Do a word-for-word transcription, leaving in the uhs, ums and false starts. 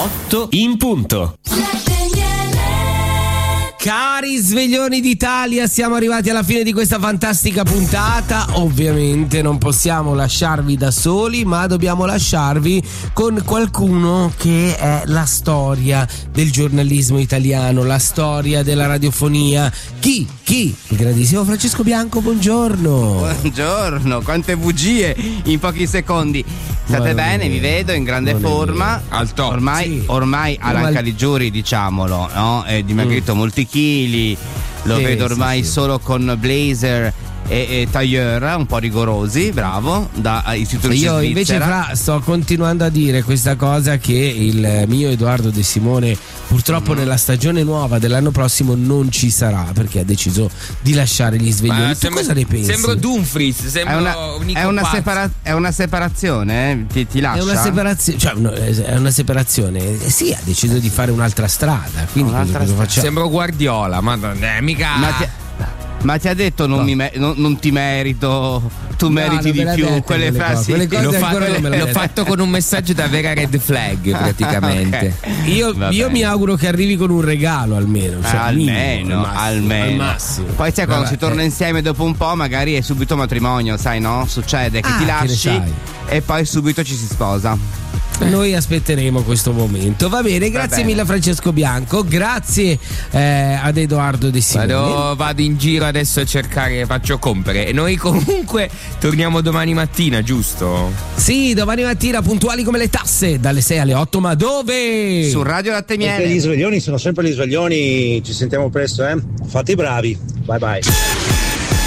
otto in punto. Cari sveglioni d'Italia, siamo arrivati alla fine di questa fantastica puntata. Ovviamente non possiamo lasciarvi da soli, ma dobbiamo lasciarvi con qualcuno che è la storia del giornalismo italiano, la storia della radiofonia. Chi? Chi? Il grandissimo Francesco Bianco, buongiorno. Buongiorno, quante bugie in pochi secondi. State bene, vi vedo in grande forma. Al top. Ormai, sì. ormai Alan mal... Caligiuri, diciamolo, no? È dimagrito mm. molti chili. Lo sì, vedo ormai sì, sì. solo con blazer e, e tailleur un po' rigorosi, bravo, da istituto Io invece fra, sto continuando a dire questa cosa, che il mio Edoardo De Simone purtroppo mm. nella stagione nuova dell'anno prossimo non ci sarà, perché ha deciso di lasciare gli sveglioni. Tu sembra, cosa ne pensi? Sembra Dumfries, sembra è una, un è una, separa- è una separazione, eh? ti, ti lascia? È una separazione, cioè no, è una separazione. Eh, sì, ha deciso di fare un'altra strada, quindi un'altra cosa, cosa facciamo? Sembra Guardiola, ma eh, mica. Ma ti, ma ti ha detto non, no. mi me- non, non ti merito, tu no, meriti di più, quelle frasi. Quelle cose l'ho, fatto, l'ho l'ho fatto con un messaggio da vera red flag praticamente. Okay. Io, io mi auguro che arrivi con un regalo almeno, cioè, almeno, minimo, al massimo, almeno. Al massimo. Poi sai, quando Vabbè, si torna eh. insieme dopo un po', magari è subito matrimonio, sai, no? Succede che ah, ti lasci che e poi subito ci si sposa. Noi aspetteremo questo momento. Va bene, grazie Va bene. mille a Francesco Bianco, grazie eh, ad Edoardo De Simone. Vado, vado in giro adesso a cercare, faccio compere. E noi comunque torniamo domani mattina, giusto? Sì, domani mattina puntuali come le tasse, dalle sei alle otto, ma dove? Su Radio Latte Miele. Perché gli sveglioni sono sempre gli sveglioni, ci sentiamo presto, eh? Fate i bravi, bye bye.